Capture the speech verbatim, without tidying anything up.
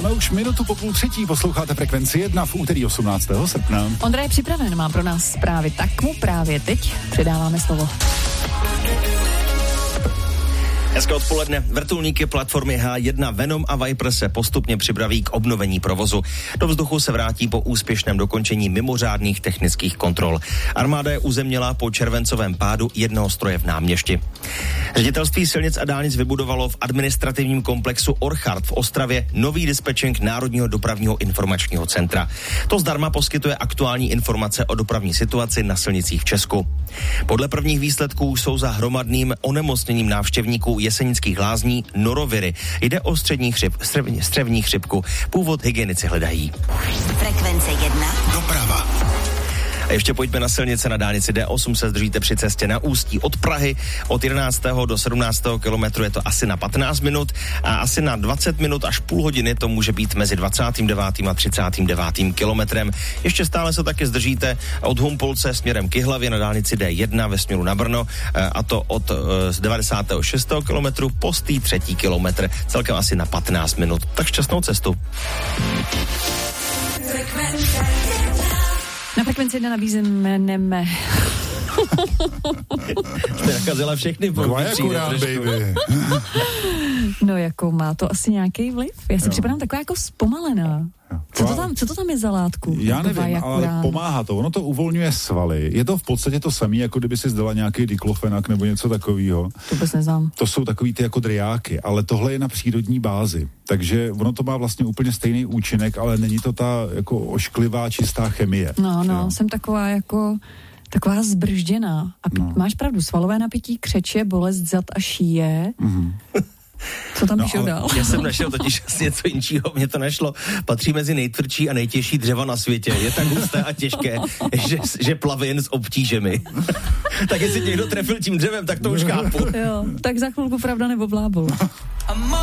Máme už minutu po půl třetí, posloucháte Frekvenci jedna v úterý osmnáctého srpna. Ondra je připraven, má pro nás zprávy, tak mu právě teď předáváme slovo. Hezké odpoledne. Vrtulníky platformy H jedna Venom a Viper se postupně připraví k obnovení provozu. Do vzduchu se vrátí po úspěšném dokončení mimořádných technických kontrol. Armáda je uzemnila po červencovém pádu jednoho stroje v Náměšti. Ředitelství silnic a dálnic vybudovalo v administrativním komplexu Orchard v Ostravě nový dispečink Národního dopravního informačního centra. To zdarma poskytuje aktuální informace o dopravní situaci na silnicích v Česku. Podle prvních výsledků jsou za hromadným onemocněním návštěvníků Jesenických lázní noroviry. Jde o střední chřip, střevní, střevní chřipku. Původ hygienici hledají. Frekvence jedna. Doprava. A ještě pojďme na silnice. Na dálnici D osm se zdržíte při cestě na Ústí od Prahy. Od jedenáctého do sedmnáctého kilometru je to asi na patnáct minut a asi na dvacet minut až půl hodiny to může být mezi dvacátým devátým a třicátým devátým kilometrem. Ještě stále se taky zdržíte od Humpolce směrem k Jihlavě na dálnici D jedna ve směru na Brno, a to od z devadesátého šestého kilometru po stý třetí kilometr. Celkem asi na patnáct minut. Tak šťastnou cestu. Na Frekvenci jedna nabízíme neme. Jste nakazila všechny. baby. No jako má to asi nějaký vliv? Já si jo. připadám taková jako zpomalená. Co to, tam, co to tam je za látku? Já nevím, ale ráno. Pomáhá to. Ono to uvolňuje svaly. Je to v podstatě to samé, jako kdyby si zdala nějaký diklofenak nebo něco takového. To vůbec neznám. To jsou takový ty jako driáky, ale tohle je na přírodní bázi. Takže ono to má vlastně úplně stejný účinek, ale není to ta jako ošklivá čistá chemie. No, no, jo. jsem taková jako... Taková zbržděná. A p- no. máš pravdu, svalové napětí, křeče, bolest zad a šíje. Mm. Co tam No, píšou ale dál? Já jsem našel totiž něco jinčího, mě to našlo. Patří mezi nejtvrdší a nejtěžší dřeva na světě. Je tak husté a těžké, že, že plave jen s obtížemi. Tak jestli někdo trefil tím dřevem, tak to už chápu. Jo, tak za chvilku pravda nebo blábol.